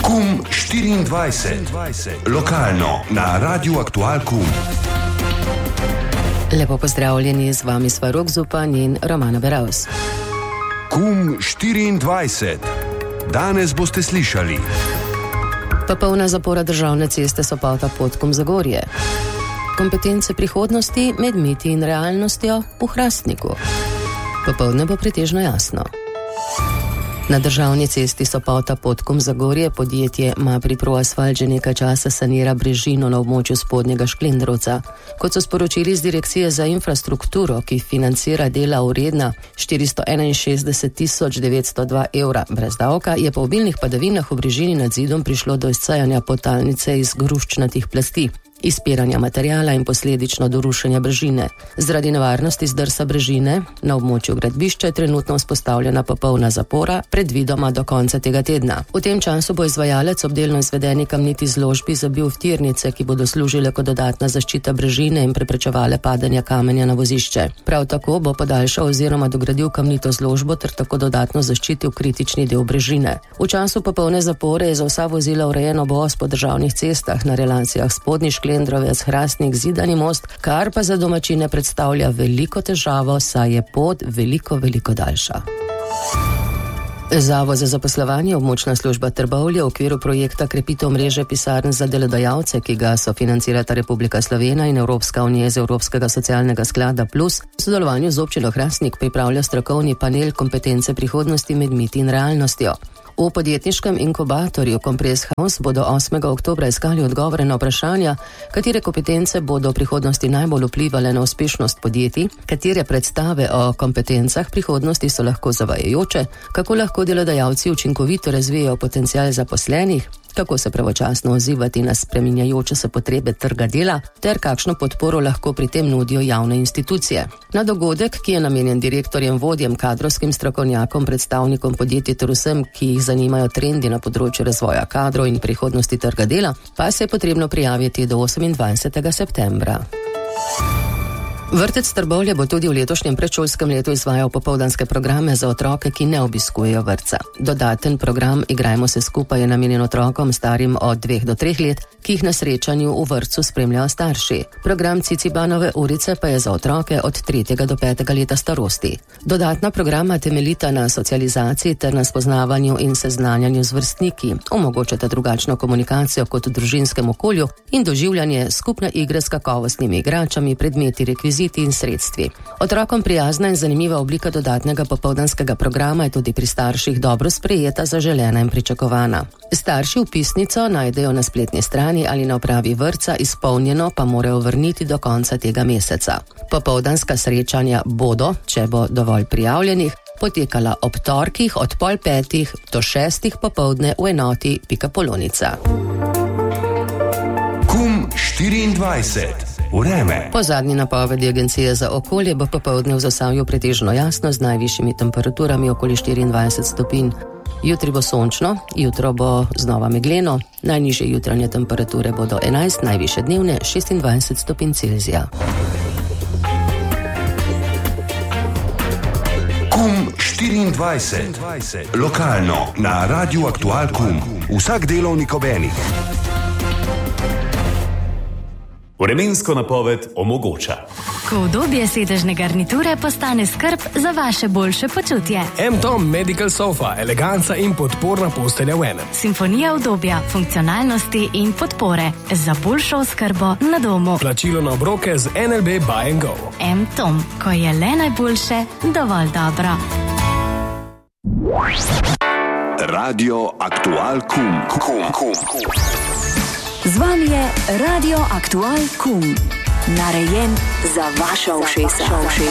KUM 24. Lokalno na Radiu Aktual KUM. Lepo pozdravljeni, z vami sva Rok Zupan in Romana Beravs. KUM 24. Danes boste slišali: popolna zapora državne ceste Sopota-Podkum-Zagorje, kompetence prihodnosti med miti in realnostjo v Hrastniku. Popoldne bo pretežno jasno. Na državni cesti Sopota-Podkum-Zagorje podjetje MAPRIPRO Asfalt že nekaj časa sanira brežino na območju spodnjega Šklendrovca. Kot so sporočili z Direkcije za infrastrukturo, ki financira dela vredna 461.902 evra brez davka, je po obilnih padavinah v brežini nad zidom prišlo do izcejanja podtalnice iz gruščnatih plasti, izpiranja materijala in posledično do rušenja brežine. Zaradi nevarnosti zdrsa brežine na območju gradbišča je trenutno vzpostavljena popolna zapora, predvidoma do konca tega tedna. V tem času bo izvajalec ob delno izvedeni kamniti zložbi zabil vtirnice, ki bodo služile kot dodatna zaščita brežine in preprečevale padanje kamenja na vozišče. Prav tako bo podaljšal oziroma dogradil kamnito zložbo ter tako dodatno zaščitil kritični del brežine. V času popolne zapore je za vsa vozila urejen obvoz po državnih cestah na relacijah spodnji Šklendrovec, Hrastnik, Zidani most, kar pa za domačine predstavlja veliko težavo, saj je pot veliko daljša. Zavod za zaposlovanje, območna služba Trbovlje v okviru projekta krepitev mreže pisarn za delodajalce, ki ga sofinancirata Republika Slovenija in Evropska unija iz Evropskega socialnega sklada Plus, v sodelovanju z občino Hrastnik pripravlja strokovni panel kompetence prihodnosti med miti in realnostjo. V podjetniškem inkubatorju Compress House bodo 8. oktobra iskali odgovore na vprašanja, katere kompetence bodo v prihodnosti najbolj vplivale na uspešnost podjetij, katere predstave o kompetencah prihodnosti so lahko zavajajoče, kako lahko delodajalci učinkovito razvijajo potencial zaposlenih, kako se pravočasno odzivati na spreminjajoče se potrebe trga dela ter kakšno podporo lahko pri tem nudijo javne institucije. Na dogodek, ki je namenjen direktorjem, vodjem, kadrovskim strokovnjakom, predstavnikom podjetij ter vsem, ki jih zanimajo trendi na področju razvoja kadrov in prihodnosti trga dela, pa se je potrebno prijaviti do 28. septembra. Vrtec Trbovlje bo tudi v letošnjem predšolskem letu izvajal popoldanske programe za otroke, ki ne obiskujejo vrtca. Dodaten program Igrajmo se skupaj je namenjen otrokom starim od 2 do 3 let, ki jih na srečanju v vrtcu spremljajo starši. Program Cicibanove urice pa je za otroke od 3. do 5. leta starosti. Dodatna programa temeljita na socializaciji ter na spoznavanju in seznanjanju z vrstniki, omogočata drugačno komunikacijo kot v družinskem okolju in doživljanje skupne igre s kakovostnimi igračami, predmeti, rekviziti in sredstvi. Otrokom prijazna in zanimiva oblika dodatnega popoldanskega programa je tudi pri starših dobro sprejeta, zaželena in pričakovana. Starši vpisnico najdejo na spletni strani ali na upravi vrtca, izpolnjeno pa morajo vrniti do konca tega meseca. Popoldanska srečanja bodo, če bo dovolj prijavljenih, potekala ob torkih od 4:30 do 6 popoldne v enoti Pika Polonica. KUM 24. Vreme. Po zadnji napovedi Agencije za okolje bo popoldne v Zasavju pretežno jasno z najvišjimi temperaturami okoli 24 stopinj. Jutri bo sončno, jutro bo znova megleno, najnižje jutranje temperature bodo 11, najvišje dnevne 26 stopinj Celzija. KUM 24. Lokalno na Radiu Aktual KUM. Vsak delovnik ob enih. Vremensko napoved omogoča. Ko udobje sedežne garniture postane skrb za vaše boljše počutje. M-Tom Medical Sofa, eleganca in podporna postelja v enem. Simfonija udobja, funkcionalnosti in podpore za boljšo oskrbo na domu. Plačilo na obroke z NLB Buy & Go. M-Tom, ko je le najboljše, dovolj dobro. Radio Aktual KUM. Z vami je Radio Aktual KUM. Narejen za vaša ušesa.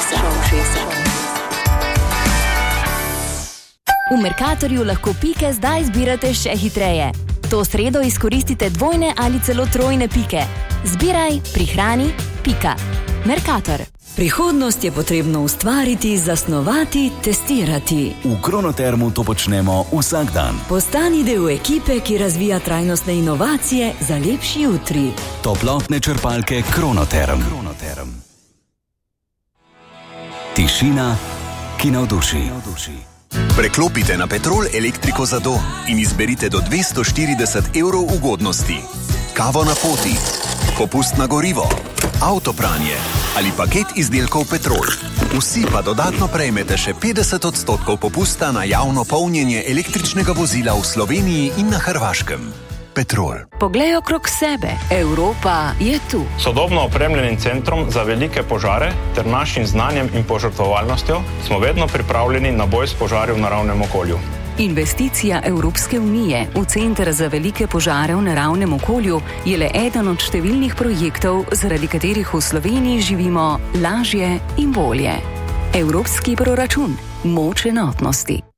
V Mercatorju lahko pike zdaj zbirate še hitreje. To sredo izkoristite dvojne ali celo trojne pike. Zbiraj, prihrani, pika. Mercator. Prihodnost je potrebno ustvariti, zasnovati, testirati. V Kronotermu to počnemo vsak dan. Postani del ekipe, ki razvija trajnostne inovacije za lepši jutri. Toplotne črpalke Kronoterm. Tišina, ki navduši. Preklopite na Petrol elektriko za dom in izberite do 240 evrov ugodnosti. Kavo na poti, popust na gorivo, avtopranje ali paket izdelkov Petrol. Vsi pa dodatno prejmete še 50% popusta na javno polnjenje električnega vozila v Sloveniji in na Hrvaškem. Petrol. Poglej okrog sebe. Evropa je tu. Sodobno opremljenim centrom za velike požare ter našim znanjem in požrtvovalnostjo smo vedno pripravljeni na boj s požari v naravnem okolju. Investicija Evropske unije v Center za velike požare v naravnem okolju je le eden od številnih projektov, zaradi katerih v Sloveniji živimo lažje in bolje. Evropski proračun. Moč enotnosti.